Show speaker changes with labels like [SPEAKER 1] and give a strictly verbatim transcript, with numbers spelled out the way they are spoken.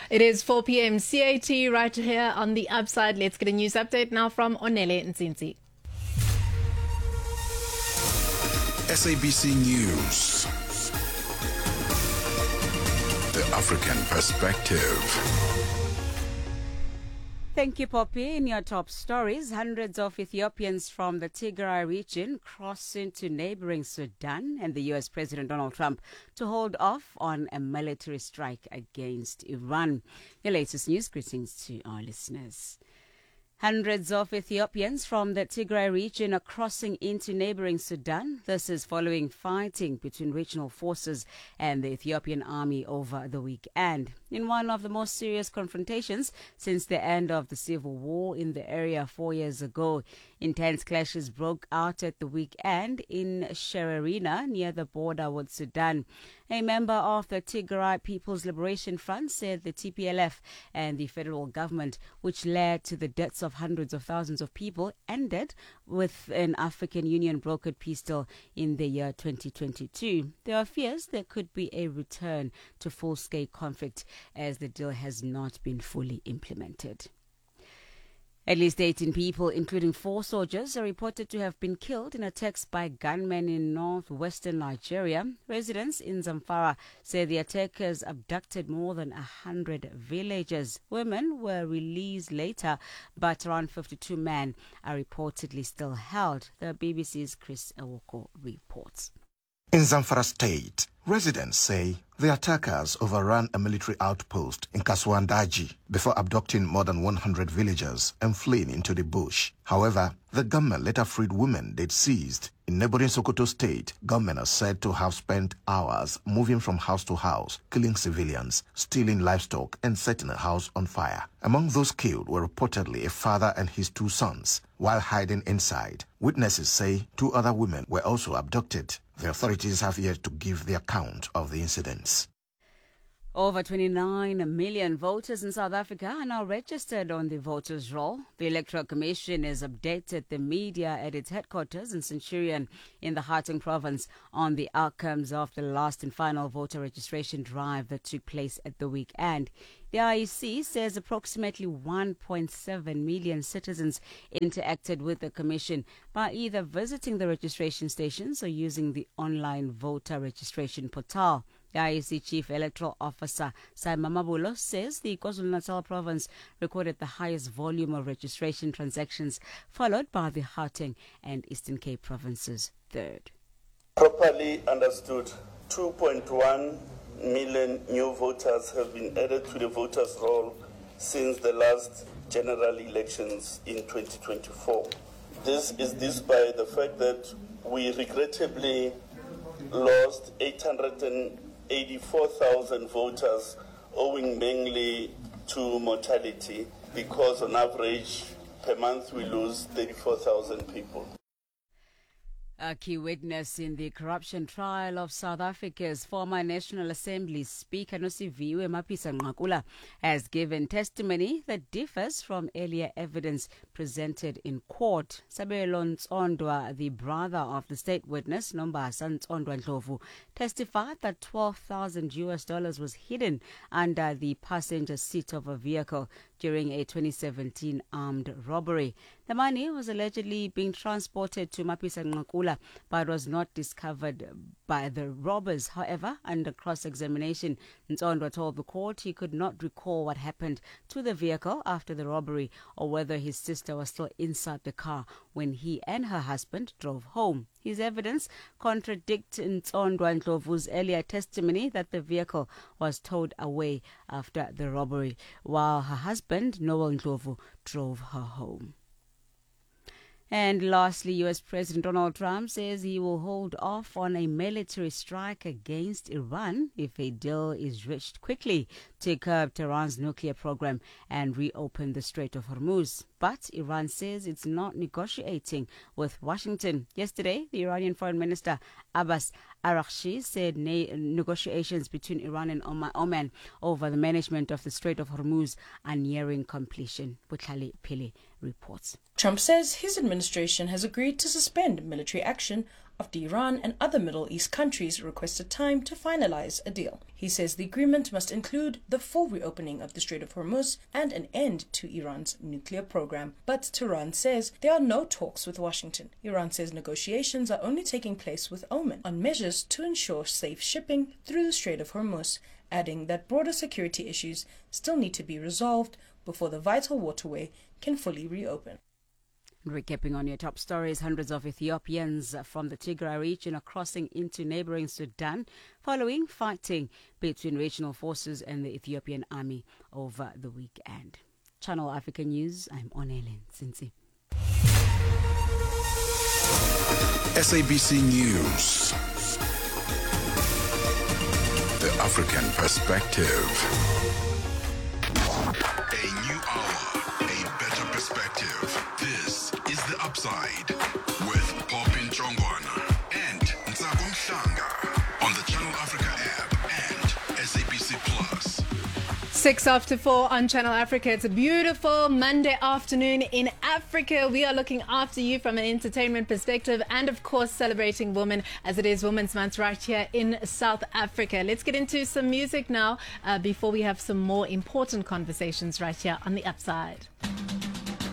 [SPEAKER 1] It is four p.m. C A T right here on the Upside. Let's get a news update now from Onele Nzinzi.
[SPEAKER 2] S A B C News. The African Perspective.
[SPEAKER 3] Thank you, Poppy. In your top stories, hundreds of Ethiopians from the Tigray region cross into neighboring Sudan, and the U S President Donald Trump to hold off on a military strike against Iran. Your latest news, greetings to our listeners. Hundreds of Ethiopians from the Tigray region are crossing into neighboring Sudan. This is following fighting between regional forces and the Ethiopian army over the weekend. In one of the most serious confrontations since the end of the civil war in the area four years ago, intense clashes broke out at the weekend in Shererina near the border with Sudan. A member of the Tigray People's Liberation Front said the T P L F and the federal government, which led to the deaths of hundreds of thousands of people, ended with an African Union brokered peace deal in the year twenty twenty-two. There are fears there could be a return to full-scale conflict as the deal has not been fully implemented. At least eighteen people, including four soldiers, are reported to have been killed in attacks by gunmen in northwestern Nigeria. Residents in Zamfara say the attackers abducted more than one hundred villagers. Women were released later, but around fifty-two men are reportedly still held. The B B C's Chris Ewoko reports.
[SPEAKER 4] In Zamfara State, residents say the attackers overran a military outpost in Kaswandaji before abducting more than one hundred villagers and fleeing into the bush. However, the gunmen later freed women they'd seized. In neighboring Sokoto State, gunmen are said to have spent hours moving from house to house, killing civilians, stealing livestock, and setting a house on fire. Among those killed were reportedly a father and his two sons. While hiding inside, witnesses say two other women were also abducted. The authorities have yet to give the account of the incidents.
[SPEAKER 3] Over twenty-nine million voters in South Africa are now registered on the voters' roll. The Electoral Commission has updated the media at its headquarters in Centurion in the Gauteng province on the outcomes of the last and final voter registration drive that took place at the weekend. The I E C says approximately one point seven million citizens interacted with the Commission by either visiting the registration stations or using the online voter registration portal. The I E C Chief Electoral Officer Simon Mabulo says the KwaZulu-Natal province recorded the highest volume of registration transactions, followed by the Gauteng and Eastern Cape provinces third.
[SPEAKER 5] Properly understood, two point one million new voters have been added to the voters' roll since the last general elections in twenty twenty-four. This is despite the fact that we regrettably lost eight hundred eighty-four thousand voters, owing mainly to mortality, because on average per month we lose thirty-four thousand people.
[SPEAKER 3] A key witness in the corruption trial of South Africa's former National Assembly Speaker Nosiviwe Mapisa-Nqakula has given testimony that differs from earlier evidence presented in court. Sabelo Ntsondwa, the brother of the state witness Nombasa Ntsondwa Ndlovu, testified that twelve thousand U S dollars was hidden under the passenger seat of a vehicle during a twenty seventeen armed robbery. The money was allegedly being transported to Mapisa-Nqakula, but was not discovered by the robbers. However, under cross-examination, Ntsondwa told the court he could not recall what happened to the vehicle after the robbery or whether his sister was still inside the car when he and her husband drove home. His evidence contradicts Ntsondwa Ndlovu's earlier testimony that the vehicle was towed away after the robbery, while her husband, Noel Ndlovu, drove her home. And lastly, U S President Donald Trump says he will hold off on a military strike against Iran if a deal is reached quickly to curb Tehran's nuclear program and reopen the Strait of Hormuz. But Iran says it's not negotiating with Washington. Yesterday, the Iranian Foreign Minister Abbas Araghchi said ne- negotiations between Iran and Oman over the management of the Strait of Hormuz are nearing completion. Butlali Pili reports.
[SPEAKER 6] Trump says his administration has agreed to suspend military action after Iran and other Middle East countries requested time to finalize a deal. He says the agreement must include the full reopening of the Strait of Hormuz and an end to Iran's nuclear program. But Tehran says there are no talks with Washington. Iran says negotiations are only taking place with Oman on measures to ensure safe shipping through the Strait of Hormuz, adding that broader security issues still need to be resolved before the vital waterway can fully reopen.
[SPEAKER 3] Recapping on your top stories, hundreds of Ethiopians from the Tigray region are crossing into neighboring Sudan following fighting between regional forces and the Ethiopian army over the weekend. Channel Africa News, I'm Onele Sinsi.
[SPEAKER 2] S A B C News. The African Perspective. A new hour, a better perspective. This is The Upside with Popin Chongwana and Ntsako Mhlanga on the Channel Africa app and S A B C Plus.
[SPEAKER 1] Six after four on Channel Africa. It's a beautiful Monday afternoon in Africa. We are looking after you from an entertainment perspective and, of course, celebrating women as it is Women's Month right here in South Africa. Let's get into some music now uh, before we have some more important conversations right here on The Upside.